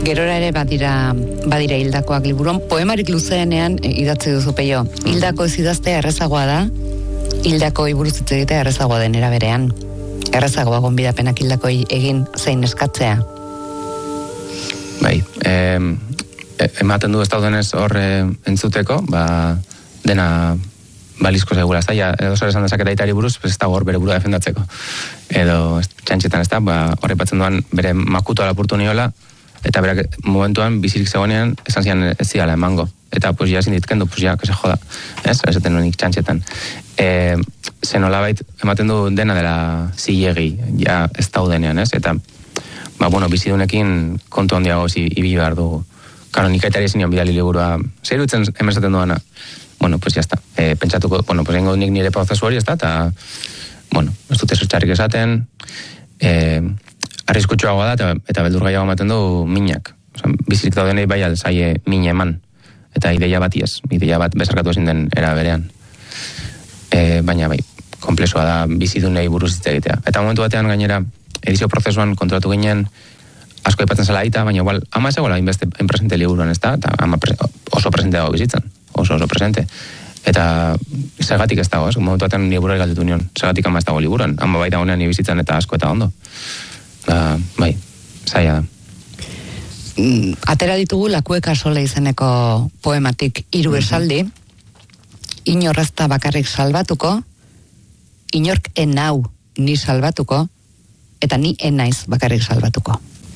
Gerora ere badira hildakoak liburuan, poemarik luzeenean idatzi duzu Peio. Hildako ez idaztea errezagoa da, hildako buruz hitz egitea errezagoa den era berean. Errezagoa gonbidapenak hildako egin zein eskatzea. Bai, ematen du ez daudenez hor entzuteko, dena balizko zegula, ez da, edo zer esan dezaketa itari buruz, ez da hor bere burua defendatzeko. Edo txantxetan ez da, horri batzen duan bere makutoa lapurtu niola, eta berak momentuan bizirik zegoenean esan zian ez ziala emango. Eta pues ja zinditken du, pues ja, que se joda. Ez esaten nuenik txantxetan. Zen olabait ematen du dena dela zilegi, ja ez daudenean, ez? Eta, bizidunekin kontu handiago ibili behar dugu. Karo, nik aitari ezin nion bidali liburua, zer dutzen emerzaten duana? Pues ya está. Pentsatuko, pues egingo nik nire prozesu hori, ez da, eta, ez dute zertxarrik esaten, arriskutsuagoa da, eta beldurgaiago ematen du minak. Bizirik daudenei bai alzaie mina eman, eta ideia bat iaz, ideia bat bezarkatu ezin den era berean. Baina bai, komplexua da bizidunei buruz hitz egitea. Eta momentu batean gainera, edizio prozesuan konturatu ginen, asko aipatzen zela aita, baina igual, ama ez egola inbeste presente liburuan, ez da, eta ama oso presente dago bizitzen. Oso presente. Eta zergatik ez dago, momentu batean liburuari galdetu nion, zergatik ama ez dago liburuan, ama bai dagoenean bizitzen eta asko eta ondo. Bai, zaila da. Atera ditugu Lakueka Sole izeneko poematik 3 esaldi, inor ez da bakarrik salbatuko, inork enau ni salbatuko, eta ni enaiz bakarrik salbatuko.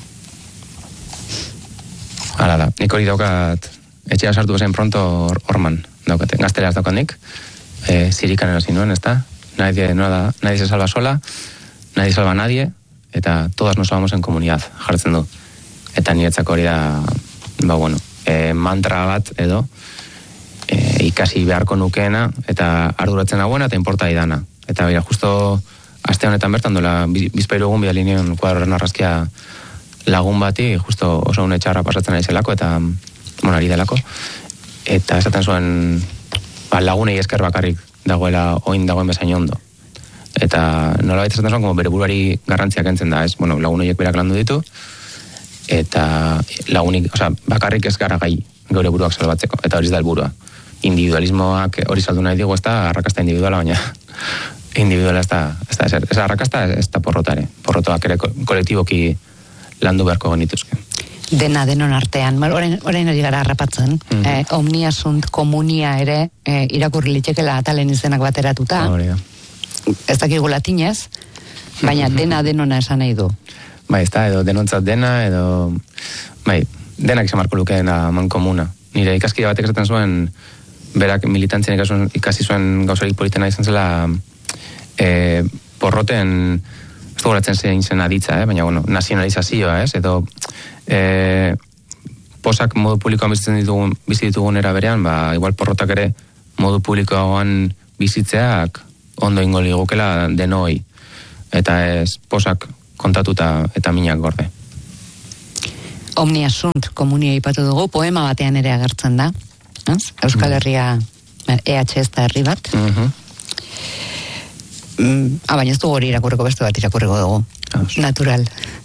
Hala da, nik hori daukat etxea sartu bezain pronto horman daukate. Gazteleaz daukat nik, zirikan erasin nuen, ez da? Nadie se salva sola, nadie salva nadie, eta todas nos salvamos en comunidad, jartzen du. Eta niretzako hori da, mantra bat edo, ikasi beharko nukeena, eta arduratzen nagoena, eta inporta idana. Eta bera, justo aste honetan bertan dola, bizpairu egun bidali nion kuadroren arrazkia lagun bati, justo oso une txarra pasatzen ari zelako, eta ari delako, eta esaten zuen lagunei esker bakarrik dagoela oin dagoen bezain ondo. Eta nola baita esaten zuen, como bere buruari garrantziak entzen da, ez? Lagunoiek berak landu ditu, eta lagunik, bakarrik ez gara gai geure buruak salbatzeko, eta hori da helburua. Individualismoak hori saldu nahi digu, ez da arrakasta individuala, baina individuala ez da ezer. Ez arrakasta ez da porrotare. Porrotoak ere kolektiboki landu beharko genituzke. Dena denon artean, orain ari gara harrapatzen, omnia sunt komunia ere irakurri litekela atalen izenak bateratuta, ez dakigu latinez, baina dena denona esan nahi du. Bai, ez da, edo denontzat dena, edo, denak esan marko luke dena mankomuna. Nire ikaskide batek esaten zuen, berak militantzien ikasi zuen gauzarik politena izan zela, porroten, ez goratzen zein zen aditza, baina, nazionalizazioa, ez, edo, posak modu publikoan bizi ditugun era berean, igual porrotak ere modu publikoan bizitzeak ondo ingo ligukela denoi, eta ez posak kontatuta eta minak gorde. Omnia sunt komunia ipatu dugu, poema batean ere agertzen da, Euskal Herria EH ez da herri bat. Baina ez dugu hori irakurriko, beste bat irakurriko dugu. Natural.